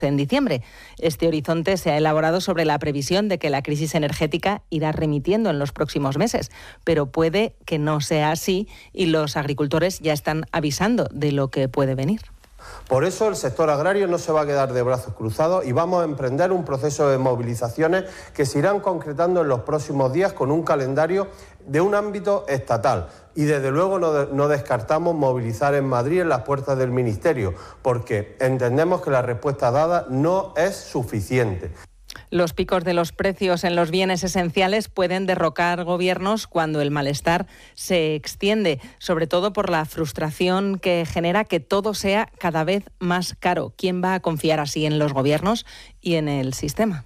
en diciembre. Este horizonte se ha elaborado sobre la previsión de que la crisis energética irá remitiendo en los próximos meses, pero puede que no sea así y los agricultores ya están avisando de lo que puede venir. Por eso el sector agrario no se va a quedar de brazos cruzados y vamos a emprender un proceso de movilizaciones que se irán concretando en los próximos días con un calendario de un ámbito estatal. Y desde luego no descartamos movilizar en Madrid en las puertas del Ministerio, porque entendemos que la respuesta dada no es suficiente. Los picos de los precios en los bienes esenciales pueden derrocar gobiernos cuando el malestar se extiende, sobre todo por la frustración que genera que todo sea cada vez más caro. ¿Quién va a confiar así en los gobiernos y en el sistema?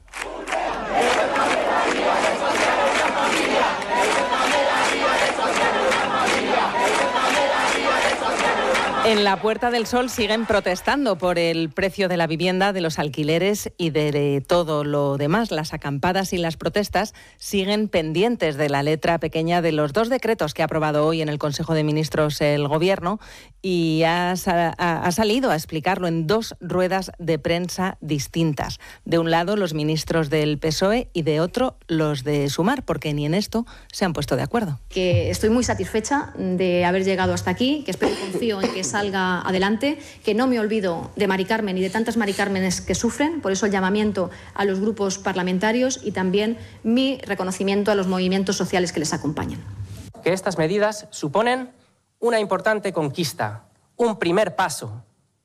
En la Puerta del Sol siguen protestando por el precio de la vivienda, de los alquileres y de todo lo demás. Las acampadas y las protestas siguen pendientes de la letra pequeña de los 2 decretos que ha aprobado hoy en el Consejo de Ministros el Gobierno y ha salido a explicarlo en 2 ruedas de prensa distintas. De un lado los ministros del PSOE y de otro los de Sumar, porque ni en esto se han puesto de acuerdo. Que estoy muy satisfecha de haber llegado hasta aquí, que espero y confío en que salga adelante, que no me olvido de Mari Carmen y de tantas Mari Cármenes que sufren, por eso el llamamiento a los grupos parlamentarios y también mi reconocimiento a los movimientos sociales que les acompañan. Que estas medidas suponen una importante conquista, un primer paso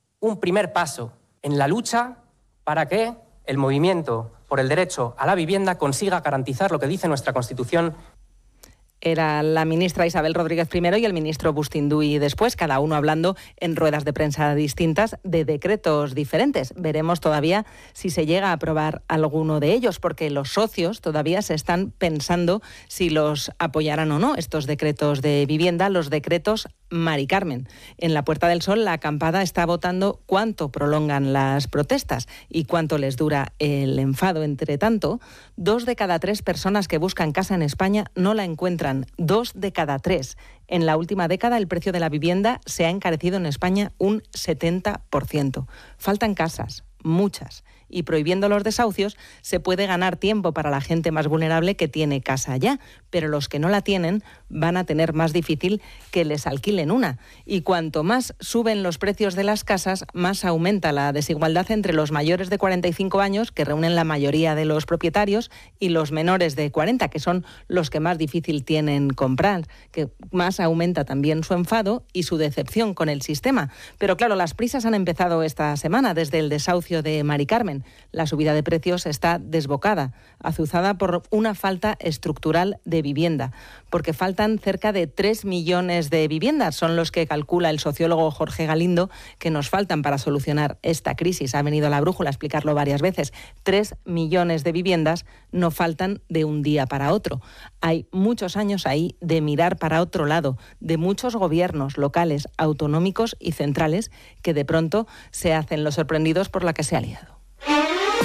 en la lucha para que el movimiento por el derecho a la vivienda consiga garantizar lo que dice nuestra Constitución. Era la ministra Isabel Rodríguez primero y el ministro Bustinduy después, cada uno hablando en ruedas de prensa distintas de decretos diferentes. Veremos todavía si se llega a aprobar alguno de ellos, porque los socios todavía se están pensando si los apoyarán o no, estos decretos de vivienda, los decretos Mari Carmen. En la Puerta del Sol la acampada está votando cuánto prolongan las protestas y cuánto les dura el enfado. Entre tanto, 2 de cada 3 personas que buscan casa en España no la encuentran. 2 de cada 3. En la última década el precio de la vivienda se ha encarecido en España un 70%. Faltan casas, muchas. Y prohibiendo los desahucios se puede ganar tiempo para la gente más vulnerable que tiene casa ya, pero los que no la tienen van a tener más difícil que les alquilen una. Y cuanto más suben los precios de las casas, más aumenta la desigualdad entre los mayores de 45 años, que reúnen la mayoría de los propietarios, y los menores de 40, que son los que más difícil tienen comprar, que más aumenta también su enfado y su decepción con el sistema. Pero claro, las prisas han empezado esta semana desde el desahucio de Mari Carmen. La subida de precios está desbocada, azuzada por una falta estructural de vivienda, porque faltan cerca de 3 millones de viviendas, son los que calcula el sociólogo Jorge Galindo que nos faltan para solucionar esta crisis. Ha venido a La Brújula a explicarlo varias veces. 3 millones de viviendas no faltan de un día para otro. Hay muchos años ahí de mirar para otro lado, de muchos gobiernos locales, autonómicos y centrales que de pronto se hacen los sorprendidos por la que se ha liado.